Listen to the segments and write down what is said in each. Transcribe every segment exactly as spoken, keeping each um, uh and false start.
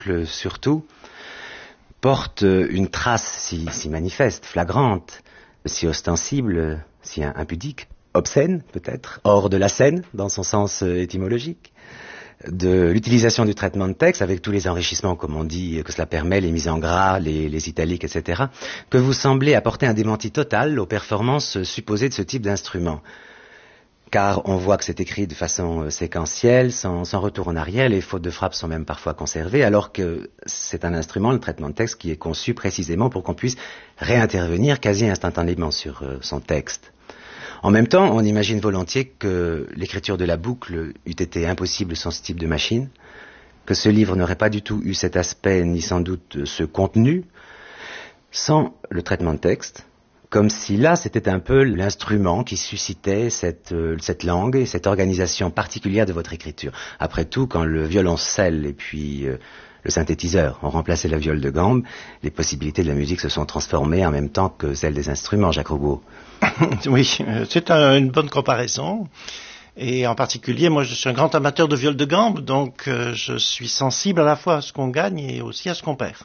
boucle, surtout, porte une trace si, si manifeste, flagrante, si ostensible, si impudique, obscène peut-être, hors de la scène, dans son sens étymologique, de l'utilisation du traitement de texte, avec tous les enrichissements, comme on dit, que cela permet, les mises en gras, les, les italiques, et cetera, que vous semblez apporter un démenti total aux performances supposées de ce type d'instrument. Car on voit que c'est écrit de façon séquentielle, sans, sans retour en arrière, les fautes de frappe sont même parfois conservées, alors que c'est un instrument, le traitement de texte, qui est conçu précisément pour qu'on puisse réintervenir quasi instantanément sur euh, son texte. En même temps, on imagine volontiers que l'écriture de la boucle eût été impossible sans ce type de machine, que ce livre n'aurait pas du tout eu cet aspect, ni sans doute ce contenu, sans le traitement de texte, comme si là, c'était un peu l'instrument qui suscitait cette, euh, cette langue et cette organisation particulière de votre écriture. Après tout, quand le violoncelle et puis euh, le synthétiseur ont remplacé la viole de gambe, les possibilités de la musique se sont transformées en même temps que celles des instruments, Jacques Roubaud. Oui, c'est un, une bonne comparaison. Et en particulier, moi, je suis un grand amateur de viole de gambe, donc euh, je suis sensible à la fois à ce qu'on gagne et aussi à ce qu'on perd.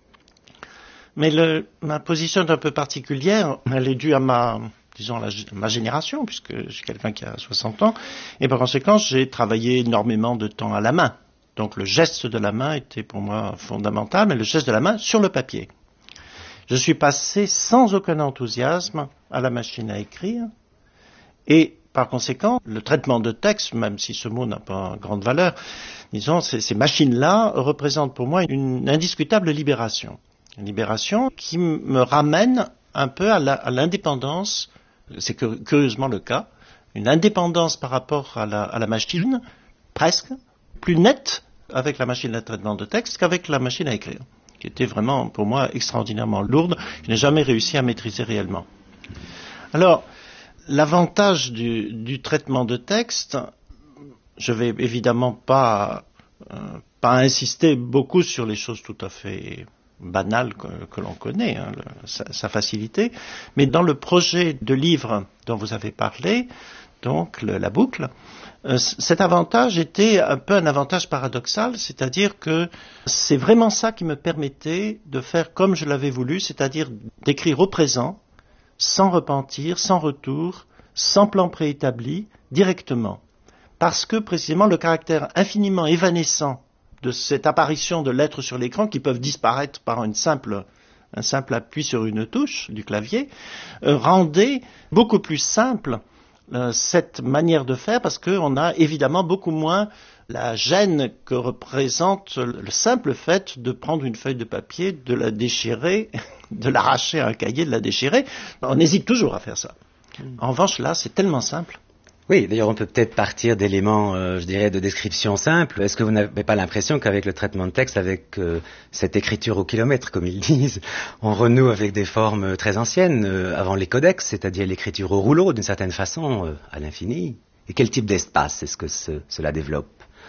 Mais le, ma position est un peu particulière. Elle est due à ma, disons, la, ma génération, puisque je suis quelqu'un qui a soixante ans. Et par conséquent, j'ai travaillé énormément de temps à la main. Donc le geste de la main était pour moi fondamental, mais le geste de la main sur le papier. Je suis passé sans aucun enthousiasme à la machine à écrire. Et par conséquent, le traitement de texte, même si ce mot n'a pas grande valeur, disons, ces, ces machines-là représentent pour moi une indiscutable libération. Une libération qui me ramène un peu à, la, à l'indépendance, c'est que, curieusement le cas, une indépendance par rapport à la, à la machine, presque, plus nette avec la machine à traitement de texte qu'avec la machine à écrire, qui était vraiment pour moi extraordinairement lourde, je n'ai jamais réussi à maîtriser réellement. Alors, l'avantage du, du traitement de texte, je vais évidemment pas, euh, pas insister beaucoup sur les choses tout à fait banal que, que l'on connaît, hein, le, sa, sa facilité, mais dans le projet de livre dont vous avez parlé, donc le, la boucle, euh, cet avantage était un peu un avantage paradoxal, c'est-à-dire que c'est vraiment ça qui me permettait de faire comme je l'avais voulu, c'est-à-dire d'écrire au présent, sans repentir, sans retour, sans plan préétabli, directement. Parce que précisément le caractère infiniment évanescent de cette apparition de lettres sur l'écran qui peuvent disparaître par une simple, un simple appui sur une touche du clavier, euh, rendait beaucoup plus simple euh, cette manière de faire parce qu'on a évidemment beaucoup moins la gêne que représente le simple fait de prendre une feuille de papier, de la déchirer, de l'arracher à un cahier, de la déchirer. On hésite toujours à faire ça. En revanche, là, c'est tellement simple. Oui, d'ailleurs, on peut peut-être partir d'éléments, euh, je dirais, de description simple. Est-ce que vous n'avez pas l'impression qu'avec le traitement de texte, avec euh, cette écriture au kilomètre, comme ils disent, on renoue avec des formes très anciennes, euh, avant les codex, c'est-à-dire l'écriture au rouleau, d'une certaine façon, euh, à l'infini? Et quel type d'espace est-ce que ce, cela développe?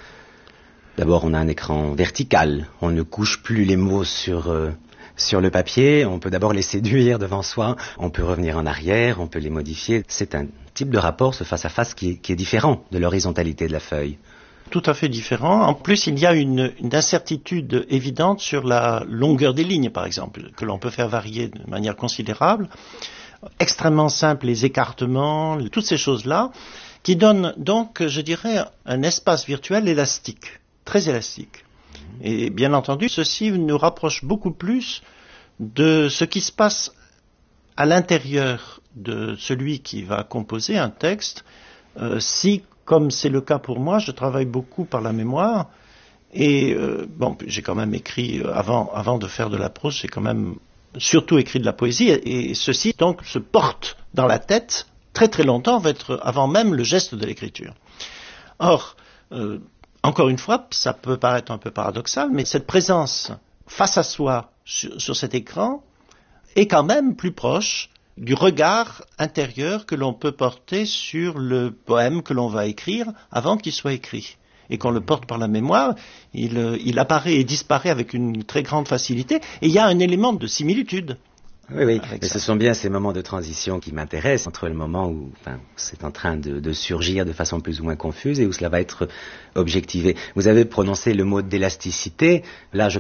D'abord, on a un écran vertical. On ne couche plus les mots sur... Euh, Sur le papier, on peut d'abord les séduire devant soi, on peut revenir en arrière, on peut les modifier. C'est un type de rapport, ce face-à-face, qui est, qui est différent de l'horizontalité de la feuille. Tout à fait différent. En plus, il y a une, une incertitude évidente sur la longueur des lignes, par exemple, que l'on peut faire varier de manière considérable. Extrêmement simple, les écartements, toutes ces choses-là, qui donnent donc, je dirais, un espace virtuel élastique, très élastique. Et bien entendu, ceci nous rapproche beaucoup plus de ce qui se passe à l'intérieur de celui qui va composer un texte, euh, si, comme c'est le cas pour moi, je travaille beaucoup par la mémoire, et euh, bon, j'ai quand même écrit, avant, avant de faire de la prose, j'ai quand même surtout écrit de la poésie, et, et ceci donc se porte dans la tête très très longtemps, va être avant même le geste de l'écriture. Or, euh, encore une fois, ça peut paraître un peu paradoxal, mais cette présence face à soi sur, sur cet écran est quand même plus proche du regard intérieur que l'on peut porter sur le poème que l'on va écrire avant qu'il soit écrit. Et qu'on le porte par la mémoire, il, il apparaît et disparaît avec une très grande facilité, et il y a un élément de similitude. Oui, oui, mais ce sont bien ces moments de transition qui m'intéressent, entre le moment où enfin, c'est en train de, de surgir de façon plus ou moins confuse et où cela va être objectivé. Vous avez prononcé le mot d'élasticité. Là, je